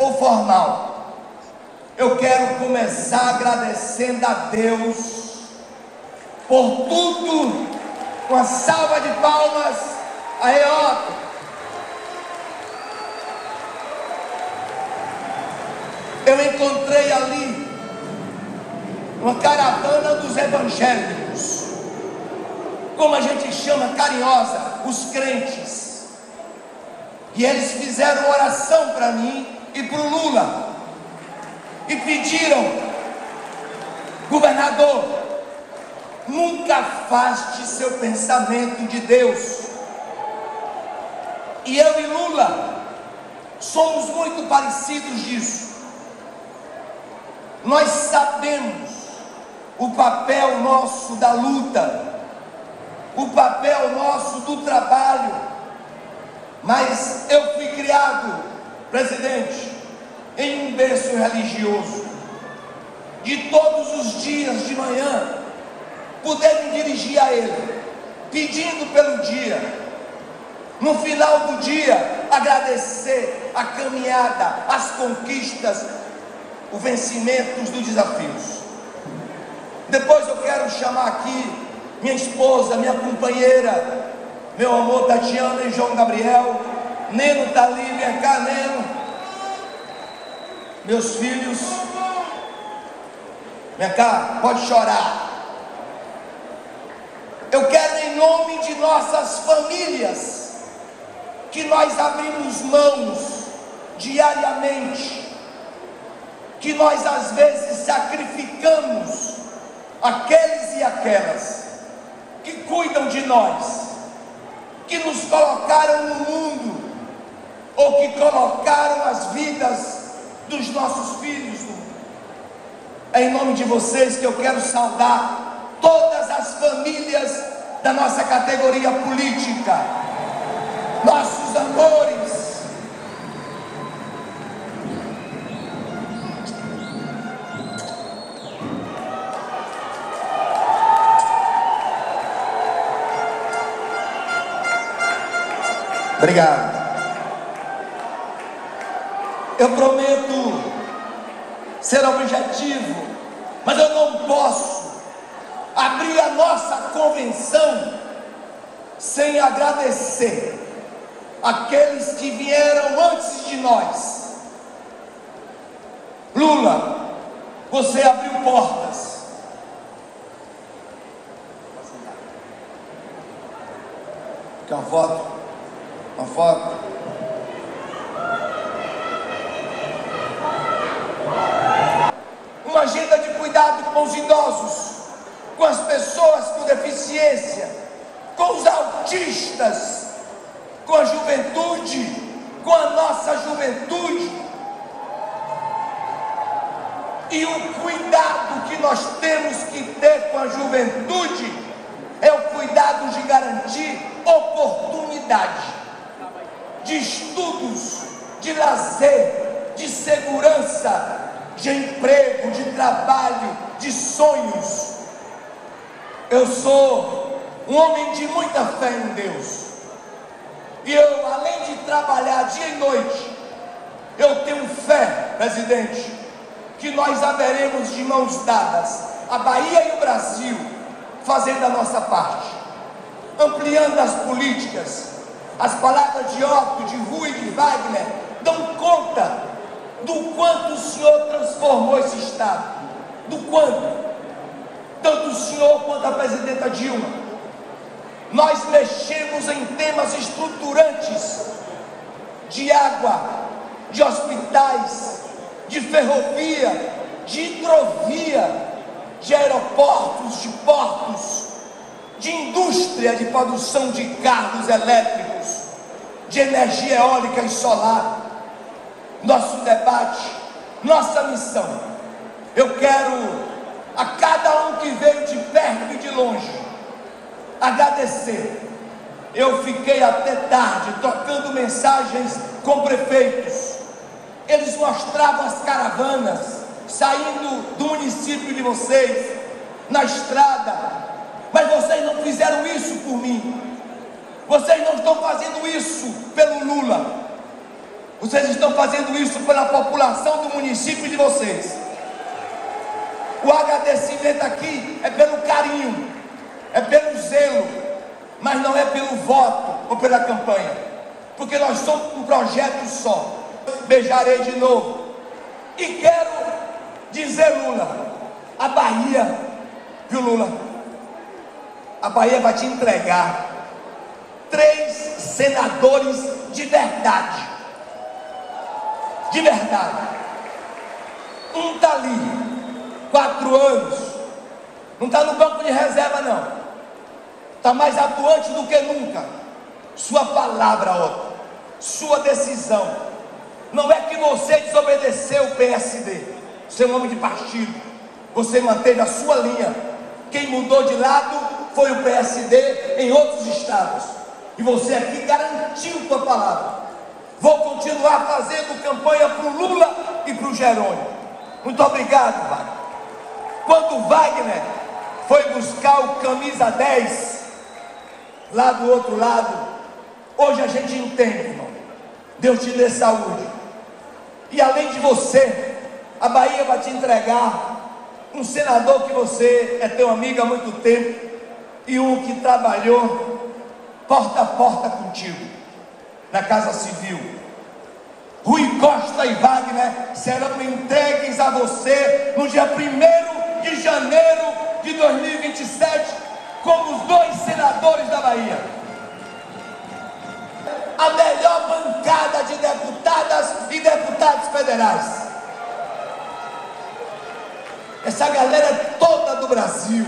ou formal. Eu quero começar agradecendo a Deus por tudo, com uma salva de palmas. Aí, ó, eu encontrei ali uma caravana dos evangélicos, como a gente chama carinhosa, os crentes. E eles fizeram oração para mim e para o Lula, e pediram: governador, nunca afaste seu pensamento de Deus. E eu e Lula somos muito parecidos disso. Nós sabemos o papel nosso da luta, o papel nosso do trabalho, mas eu fui criado, presidente, em um berço religioso, de todos os dias de manhã poder me dirigir a Ele, pedindo pelo dia, no final do dia agradecer a caminhada, as conquistas, os vencimentos dos desafios. Depois eu quero chamar aqui minha esposa, minha companheira, meu amor, Tatiana e João Gabriel. Neno está ali, vem cá, Neno. Meus filhos, vem cá, pode chorar. Eu quero, em nome de nossas famílias, que nós abrimos mãos diariamente, que nós às vezes sacrificamos aqueles e aquelas que cuidam de nós, que nos colocaram no mundo, ou que colocaram as vidas dos nossos filhos no mundo. É em nome de vocês que eu quero saudar todas as famílias da nossa categoria política, nossos amores. Obrigado. Eu prometo ser objetivo, mas eu não posso abrir a nossa convenção sem agradecer aqueles que vieram antes de nós. Lula, você abriu portas. Quer uma foto? Uma foto? Uma agenda de cuidado com os idosos, com as pessoas com deficiência, com os autistas, com a juventude, com a nossa juventude. E o cuidado que nós temos que ter com a juventude é o cuidado de garantir oportunidade de estudos, de lazer, de segurança, de emprego, de trabalho, de sonhos. Eu sou um homem de muita fé em Deus, e eu, além de trabalhar dia e noite, eu tenho fé, presidente, que nós haveremos de mãos dadas, a Bahia e o Brasil, fazendo a nossa parte, ampliando as políticas. As palavras de Otto, de Rui e de Wagner dão conta do quanto o senhor transformou esse estado, do quanto, tanto o senhor quanto a presidenta Dilma. Nós mexemos em temas estruturantes de água, de hospitais, de ferrovia, de hidrovia, de aeroportos, de portos, de indústria de produção de carros elétricos, de energia eólica e solar. Nosso debate, nossa missão, eu quero a cada um que veio de perto e de longe agradecer. Eu fiquei até tarde trocando mensagens com prefeitos. Eles mostravam as caravanas saindo do município de vocês, na estrada, mas vocês não fizeram isso por mim, vocês não estão fazendo isso pelo Lula. Vocês estão fazendo isso pela população do município de vocês. O agradecimento aqui é pelo carinho, é pelo zelo, mas não é pelo voto ou pela campanha, porque nós somos um projeto só. Beijarei de novo e quero dizer, Lula, a Bahia, viu, Lula? A Bahia vai te entregar 3 senadores de verdade. De verdade. Um está ali, 4 anos, não está no banco de reserva não, está mais atuante do que nunca. Sua palavra, Otto, sua decisão. Não é que você desobedeceu o PSD, você é um homem de partido, você manteve a sua linha. Quem mudou de lado foi o PSD em outros estados, e você aqui garantiu sua palavra. Vou continuar fazendo campanha para o Lula e para o Jerônimo. Muito obrigado, Wagner. Quando o Wagner foi buscar o camisa 10 lá do outro lado, hoje a gente entende, irmão. Deus te dê saúde. E além de você, a Bahia vai te entregar um senador que você é teu amigo há muito tempo e um que trabalhou porta a porta contigo na Casa Civil. Rui Costa e Wagner serão entregues a você no dia 1º de janeiro de 2027 como os 2 senadores da Bahia. A melhor bancada de deputadas e deputados federais. Essa galera é toda do Brasil.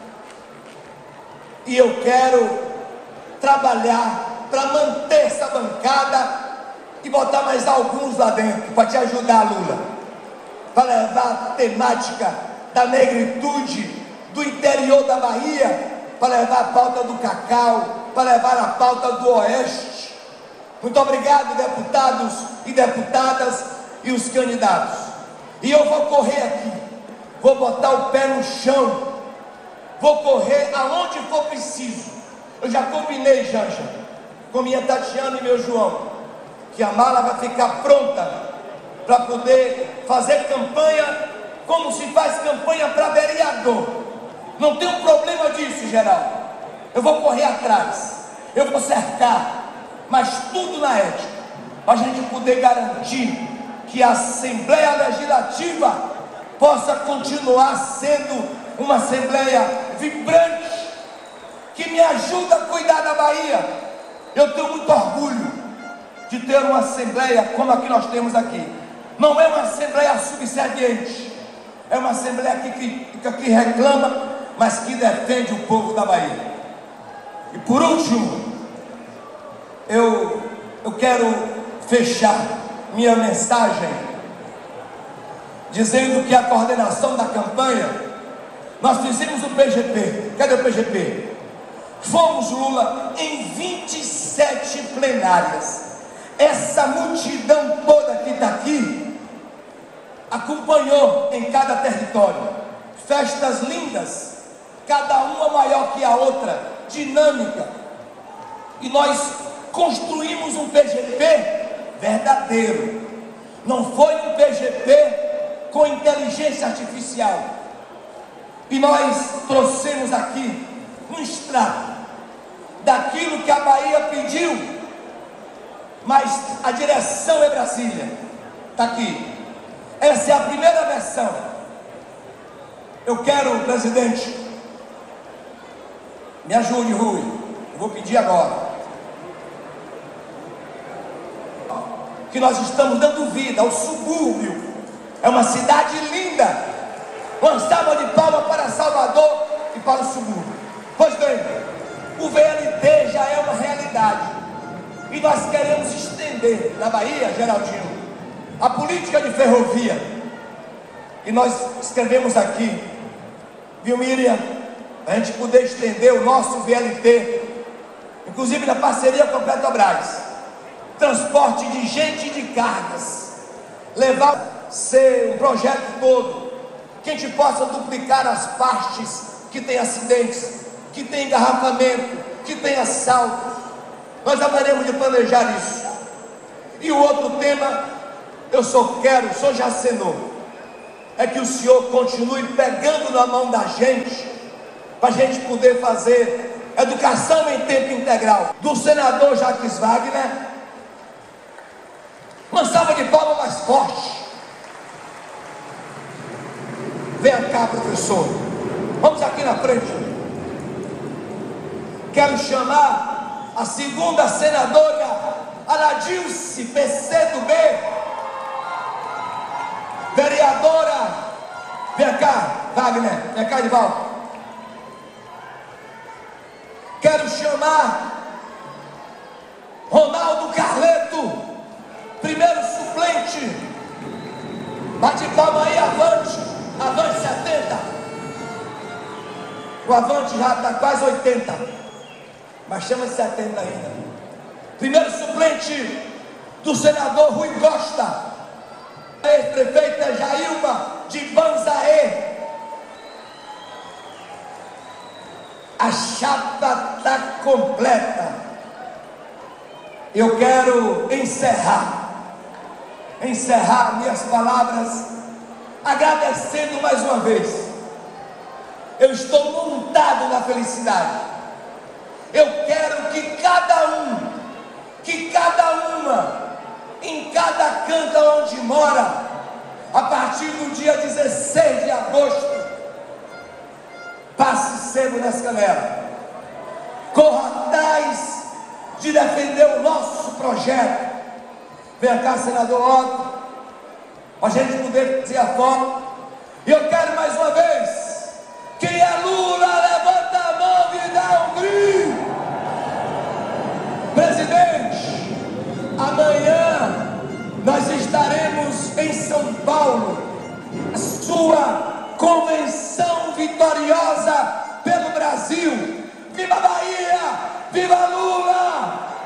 E eu quero trabalhar para manter essa bancada e botar mais alguns lá dentro para te ajudar, Lula, para levar a temática da negritude do interior da Bahia, para levar a pauta do cacau, para levar a pauta do Oeste. Muito obrigado, deputados e deputadas e os candidatos. E eu vou correr aqui, vou botar o pé no chão, vou correr aonde for preciso. Eu já combinei, Janja, com minha Tatiana e meu João, que a mala vai ficar pronta para poder fazer campanha como se faz campanha para vereador. Não tem um problema disso, Geraldo. Eu vou correr atrás, eu vou cercar, mas tudo na ética, para a gente poder garantir que a Assembleia Legislativa possa continuar sendo uma Assembleia vibrante, que me ajuda a cuidar da Bahia. Eu tenho muito orgulho de ter uma Assembleia como a que nós temos aqui. Não é uma Assembleia subserviente, é uma Assembleia que critica, que reclama, mas que defende o povo da Bahia. E por último, eu quero fechar minha mensagem dizendo que a coordenação da campanha, nós fizemos o PGP. Cadê o PGP? Fomos, Lula, em 27 plenárias. Essa multidão toda que está aqui acompanhou em cada território. Festas lindas, cada uma maior que a outra, dinâmica. E nós construímos um PGP verdadeiro. Não foi um PGP com inteligência artificial. E nós trouxemos aqui um extrato daquilo que a Bahia pediu, mas a direção é Brasília. Está aqui. Essa é a primeira versão. Eu quero, presidente, me ajude, Rui. Eu vou pedir agora que nós estamos dando vida ao subúrbio. É uma cidade linda. Uma salva de palmas para Salvador e para o subúrbio. Pois bem, o VLT já é uma realidade. E nós queremos estender na Bahia, Geraldinho, a política de ferrovia. E nós escrevemos aqui, viu, Miriam, a gente poder estender o nosso VLT, inclusive na parceria com a Petrobras, transporte de gente e de cargas, levar, ser um projeto todo, que a gente possa duplicar as partes que tem acidentes, que tem engarrafamento, que tem assaltos. Nós haveremos de planejar isso. E o outro tema, o senhor já acenou, é que o senhor continue pegando na mão da gente, para a gente poder fazer educação em tempo integral. Do senador Jacques Wagner, uma salva de palmas mais forte. Venha cá, professor, vamos aqui na frente. Quero chamar a segunda senadora, Aladilce, PCdoB, vereadora. Vem cá, Wagner, vem cá de volta. Quero chamar Ronaldo Carleto, primeiro suplente. Bate palma aí, Avante 70. O Avante já está quase 80, mas chama de 70 ainda. Primeiro suplente do senador Rui Costa, ex-prefeita Jailma de Banzaê. A chapa está completa. Eu quero encerrar minhas palavras agradecendo mais uma vez. Eu estou montado na felicidade. Eu quero que cada uma, em cada canto onde mora, a partir do dia 16 de agosto, passe sebo nessa galera, corra atrás de defender o nosso projeto. Vem cá, senador Otto, para a gente poder fazer a foto. E eu quero mais uma vez, quem é Lula, levanta a mão e dá um grito. Presidente, amanhã nós estaremos em São Paulo, a sua convenção vitoriosa pelo Brasil.